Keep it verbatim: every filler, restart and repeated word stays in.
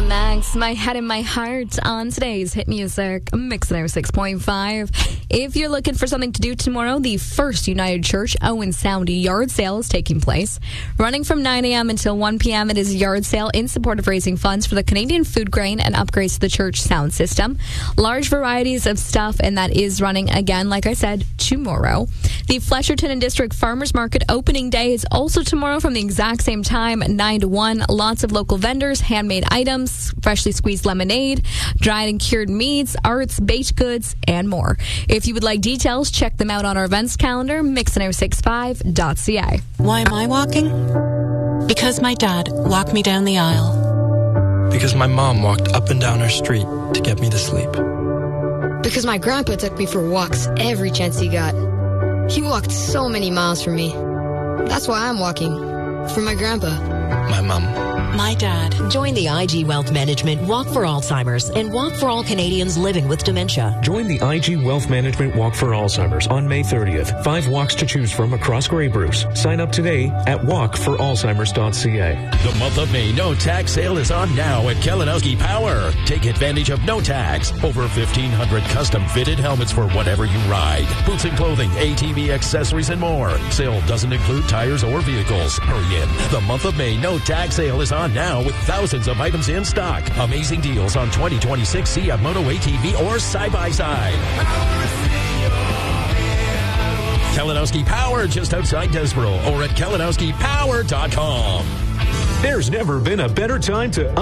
next. My Head and My Heart on today's Hit Music Mix oh six point five. If you're looking for something to do tomorrow, the First United Church Owen Sound yard sale is taking place. Running from nine a.m. until one p.m., it is a yard sale in support of raising funds for the Canadian food grain and upgrades to the church sound system. Large varieties of stuff, and that is running again, like I said, tomorrow. The Flesherton and District Farmers Market opening day is also tomorrow from the exact same time, nine to one. Lots of local vendors, handmade items, freshly squeezed lemonade, dried and cured meats, arts, baked goods, and more. If you would like details, check them out on our events calendar, mix oh six five dot c a. Why am I walking? Because my dad walked me down the aisle. Because my mom walked up and down our street to get me to sleep. Because my grandpa took me for walks every chance he got. He walked so many miles for me. That's why I'm walking. For my grandpa. My mom. My dad. Join the I G Wealth Management Walk for Alzheimer's and Walk for All Canadians living with dementia. Join the I G Wealth Management Walk for Alzheimer's on May thirtieth. Five walks to choose from across Grey Bruce. Sign up today at walk for alzheimers dot c a. The month of May no tax sale is on now at Kalinowski Power. Take advantage of no tax. Over fifteen hundred custom fitted helmets for whatever you ride. Boots and clothing, A T V accessories, and more. Sale doesn't include tires or vehicles. Hurry in. The month of May no tax sale is on now with thousands of items in stock. Amazing deals on twenty twenty-six C F Moto A T V or side-by-side. Kalinowski Power just outside Desborough or at kalinowski power dot com. There's never been a better time to